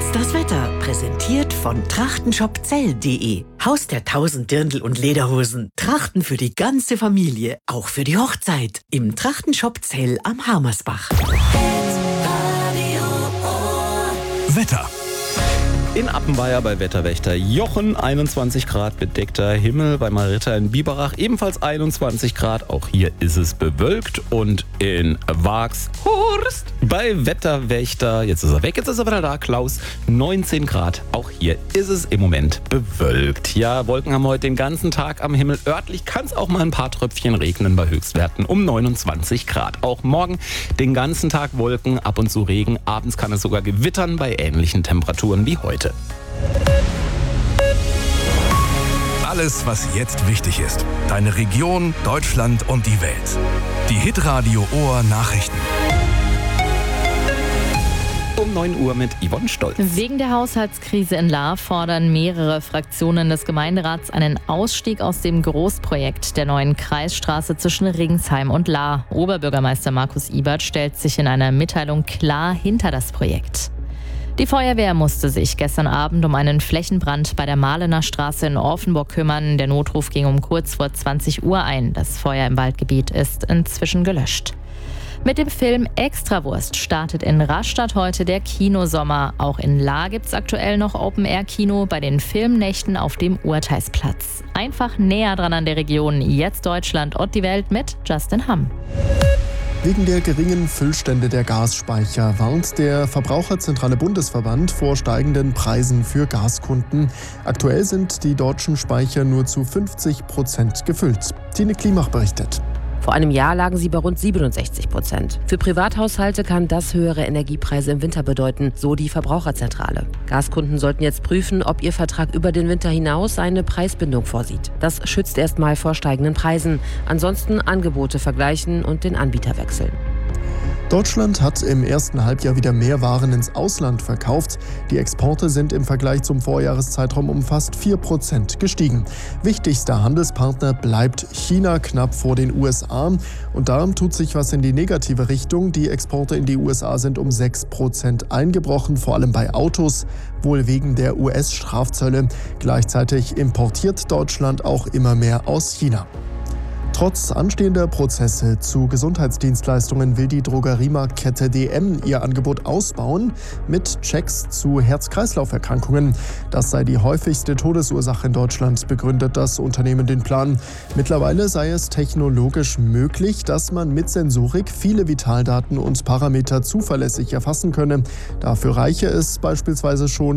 Jetzt das Wetter, präsentiert von trachtenshopzell.de. Haus der 1000 Dirndl und Lederhosen. Trachten für die ganze Familie, auch für die Hochzeit. Im Trachtenshop Zell am Hamersbach. Wetter. In Appenweier bei Wetterwächter Jochen 21 Grad bedeckter Himmel, bei Maritta in Biberach ebenfalls 21 Grad, auch hier ist es bewölkt, und in Waaghorst bei Wetterwächter, jetzt ist er weg, jetzt ist er wieder da, Klaus, 19 Grad, auch hier ist es im Moment bewölkt. Ja, Wolken haben heute den ganzen Tag am Himmel, örtlich kann es auch mal ein paar Tröpfchen regnen bei Höchstwerten um 29 Grad. Auch morgen den ganzen Tag Wolken, ab und zu Regen, abends kann es sogar gewittern bei ähnlichen Temperaturen wie heute. Alles, was jetzt wichtig ist. Deine Region, Deutschland und die Welt. Die Hitradio Ohr Nachrichten. Um 9 Uhr mit Yvonne Stolz. Wegen der Haushaltskrise in Lahr fordern mehrere Fraktionen des Gemeinderats einen Ausstieg aus dem Großprojekt der neuen Kreisstraße zwischen Ringsheim und Lahr. Oberbürgermeister Markus Ibert stellt sich in einer Mitteilung klar hinter das Projekt. Die Feuerwehr musste sich gestern Abend um einen Flächenbrand bei der Mahlener Straße in Orfenburg kümmern. Der Notruf ging um kurz vor 20 Uhr ein. Das Feuer im Waldgebiet ist inzwischen gelöscht. Mit dem Film Extrawurst startet in Rastatt heute der Kinosommer. Auch in Lahr gibt es aktuell noch Open-Air-Kino bei den Filmnächten auf dem Urteilsplatz. Einfach näher dran an der Region. Jetzt Deutschland und die Welt mit Justin Hamm. Wegen der geringen Füllstände der Gasspeicher warnt der Verbraucherzentrale Bundesverband vor steigenden Preisen für Gaskunden. Aktuell sind die deutschen Speicher nur zu 50% gefüllt. Tine Klimach berichtet. Vor einem Jahr lagen sie bei rund 67%. Für Privathaushalte kann das höhere Energiepreise im Winter bedeuten, so die Verbraucherzentrale. Gaskunden sollten jetzt prüfen, ob ihr Vertrag über den Winter hinaus eine Preisbindung vorsieht. Das schützt erstmal vor steigenden Preisen. Ansonsten Angebote vergleichen und den Anbieter wechseln. Deutschland hat im ersten Halbjahr wieder mehr Waren ins Ausland verkauft. Die Exporte sind im Vergleich zum Vorjahreszeitraum um fast 4% gestiegen. Wichtigster Handelspartner bleibt China knapp vor den USA. Und darum tut sich was in die negative Richtung. Die Exporte in die USA sind um 6% eingebrochen, vor allem bei Autos, wohl wegen der US-Strafzölle. Gleichzeitig importiert Deutschland auch immer mehr aus China. Trotz anstehender Prozesse zu Gesundheitsdienstleistungen will die Drogeriemarktkette DM ihr Angebot ausbauen mit Checks zu Herz-Kreislauf-Erkrankungen. Das sei die häufigste Todesursache in Deutschland, begründet das Unternehmen den Plan. Mittlerweile sei es technologisch möglich, dass man mit Sensorik viele Vitaldaten und Parameter zuverlässig erfassen könne. Dafür reiche es beispielsweise schon,